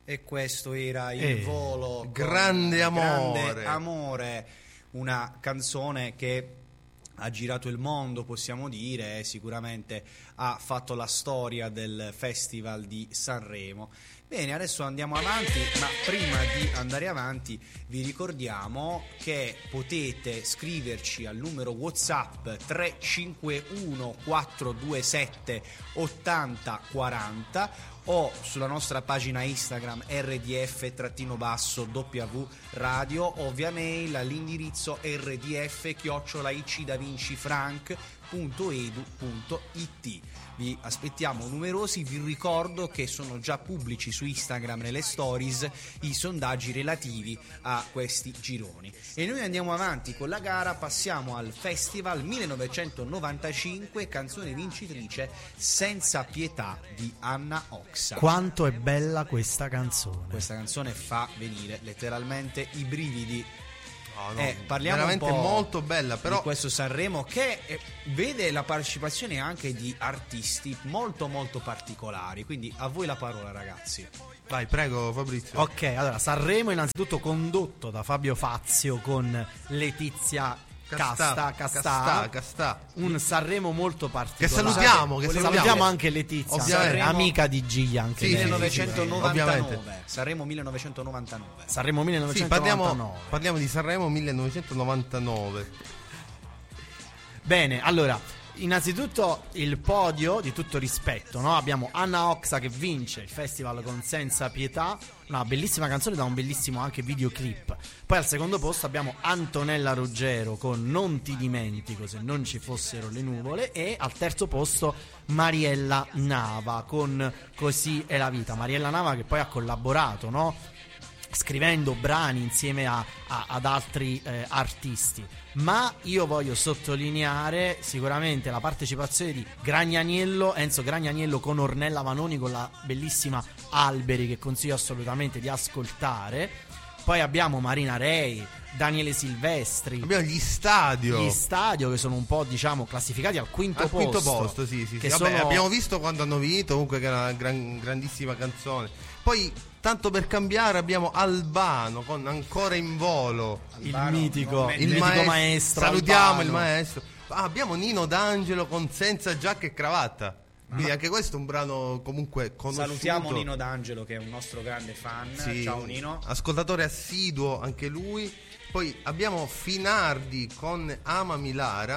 E questo era Il volo. Grande amore. Grande amore, una canzone che ha girato il mondo, possiamo dire, e sicuramente ha fatto la storia del Festival di Sanremo. Bene, adesso andiamo avanti, ma prima di andare avanti vi ricordiamo che potete scriverci al numero WhatsApp 351 427 8040 o sulla nostra pagina Instagram rdf-w radio o via mail all'indirizzo rdf@davincifranc.edu.it. Vi aspettiamo numerosi. Vi ricordo che sono già pubblici su Instagram nelle stories i sondaggi relativi a questi gironi. E noi andiamo avanti con la gara, passiamo al Festival 1995, canzone vincitrice Senza pietà di Anna Oxa. Quanto è bella questa canzone. Questa canzone fa venire letteralmente i brividi. Parliamo veramente un po' molto bella, però di questo Sanremo che vede la partecipazione anche di artisti molto molto particolari, quindi a voi la parola, ragazzi. Vai, prego Fabrizio. Ok, allora Sanremo innanzitutto condotto da Fabio Fazio con Letizia Castà. Un Sanremo molto particolare. Che salutiamo anche Letizia, ovviamente. amica di Giglia anche lei. 1999. Sanremo 1999. Sanremo 1999. Parliamo di Sanremo 1999. Bene, allora, innanzitutto il podio di tutto rispetto, no? Abbiamo Anna Oxa che vince il festival con Senza pietà, una bellissima canzone da un bellissimo anche videoclip. Poi al secondo posto abbiamo Antonella Ruggero con Non ti dimentico se non ci fossero le nuvole, e al terzo posto Mariella Nava con Così è la vita. Mariella Nava che poi ha collaborato, no? Scrivendo brani insieme ad altri artisti. Ma io voglio sottolineare sicuramente la partecipazione di Enzo Gragnaniello con Ornella Vanoni con la bellissima Alberi, che consiglio assolutamente di ascoltare. Poi abbiamo Marina Rei, Daniele Silvestri, abbiamo gli Stadio che sono un po', diciamo, classificati al quinto posto, sì. Che Vabbè, abbiamo visto quando hanno vinto, comunque, che era una grandissima canzone. Poi, tanto per cambiare, abbiamo Albano con Ancora in volo, Albano, il mitico maestro. Salutiamo Albano. Il maestro. Abbiamo Nino D'Angelo con Senza giacca e cravatta. Quindi anche questo è un brano comunque conosciuto. Salutiamo Nino D'Angelo, che è un nostro grande fan. Sì, ciao Nino, ascoltatore assiduo anche lui. Poi abbiamo Finardi con Amami Lara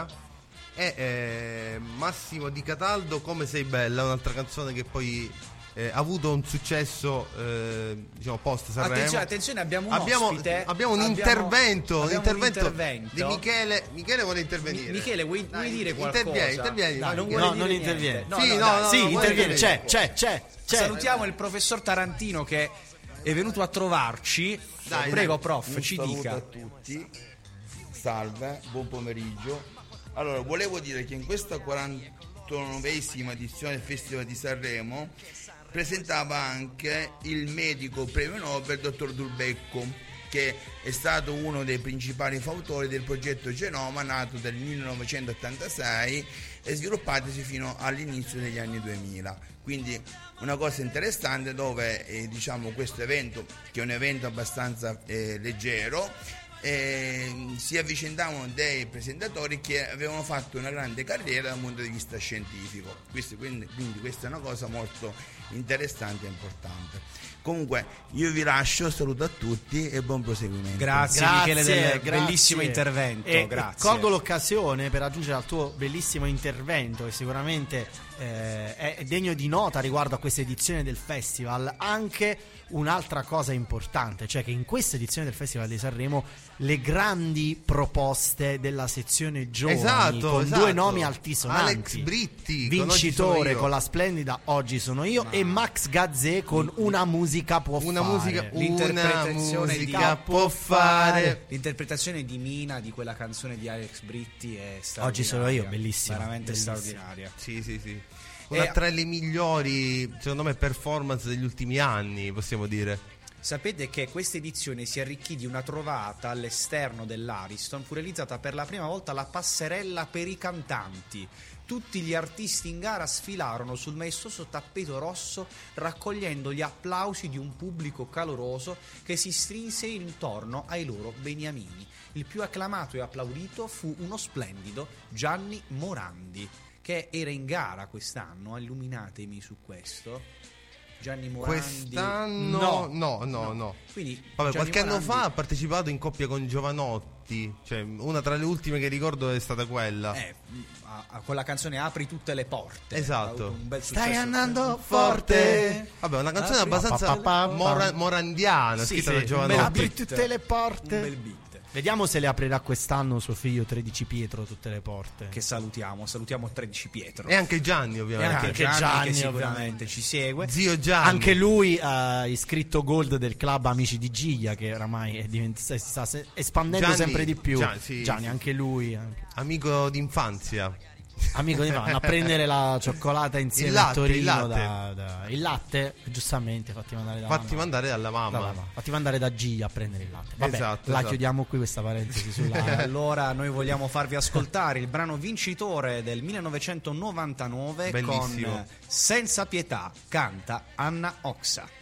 e Massimo Di Cataldo Come sei bella, un'altra canzone che poi ha avuto un successo diciamo post Sanremo. Attenzione, abbiamo un ospite. Abbiamo un intervento di Michele. Michele vuole intervenire. Michele, vuoi dire qualcosa? Intervieni. No, non interviene. Interviene. C'è. Salutiamo il professor Tarantino che è venuto a trovarci. Prego, prof, ci dica. Un saluto a tutti. Salve, buon pomeriggio. Allora, volevo dire che in questa 49esima edizione del Festival di Sanremo presentava anche il medico premio Nobel dottor Dulbecco, che è stato uno dei principali fautori del progetto Genoma, nato nel 1986 e sviluppatosi fino all'inizio degli anni 2000. Quindi una cosa interessante, dove diciamo questo evento, che è un evento abbastanza leggero, si avvicendavano dei presentatori che avevano fatto una grande carriera dal punto di vista scientifico. Quindi questa è una cosa molto interessante e importante. Comunque io vi lascio, saluto a tutti e buon proseguimento. Grazie Michele del bellissimo intervento. Grazie. Colgo l'occasione per aggiungere al tuo bellissimo intervento, che sicuramente è degno di nota riguardo a questa edizione del festival, anche un'altra cosa importante, cioè che in questa edizione del Festival di Sanremo le grandi proposte della sezione giovani, con due nomi altisonanti: Alex Britti, vincitore con la splendida Oggi sono io, e Max Gazzè con Una musica può fare. L'interpretazione può fare. L'interpretazione di Mina di quella canzone di Alex Britti è straordinaria. Oggi sono io, bellissima, veramente straordinaria. Sì. Una tra le migliori, secondo me, performance degli ultimi anni, possiamo dire. Sapete che questa edizione si arricchì di una trovata all'esterno dell'Ariston. Fu realizzata per la prima volta la passerella per i cantanti, Tutti gli artisti in gara sfilarono sul maestoso tappeto rosso, raccogliendo gli applausi di un pubblico caloroso che si strinse intorno ai loro beniamini. Il più acclamato e applaudito fu uno splendido Gianni Morandi, che era in gara quest'anno. Illuminatemi su questo. Gianni Morandi quest'anno no. Quindi vabbè, Gianni qualche anno Morandi fa ha partecipato in coppia con Giovanotti, cioè una tra le ultime che ricordo è stata quella. con la canzone Apri tutte le porte. Esatto. Ha avuto un bel Stai successo. andando forte. Vabbè, una canzone Apri- abbastanza morandiana, Sì, scritta sì, da un Giovanotti. bel Apri beat. tutte le porte. Un bel beat. Vediamo se le aprirà quest'anno suo figlio 13 Pietro tutte le porte. Che salutiamo 13 Pietro. E anche Gianni, E ovviamente. anche anche Gianni, Gianni, che sicuramente ovviamente. ci segue. Zio Gianni. Anche lui iscritto gold del club Amici di Giglia, che oramai si sta espandendo Gianni, sempre di più. sì, Gianni, sì. anche lui. Anche. Amico d'infanzia. Amico di vanno a prendere la cioccolata insieme Il latte, a Torino. il latte. Il latte, giustamente, fatti mandare da Fatti mamma. mandare dalla mamma. Fatti mandare da Giglia a prendere il latte. Vabbè, Esatto, la esatto. chiudiamo qui questa parentesi sulla. Allora noi vogliamo farvi ascoltare il brano vincitore del 1999 Bellissimo. con Senza pietà, canta Anna Oxa.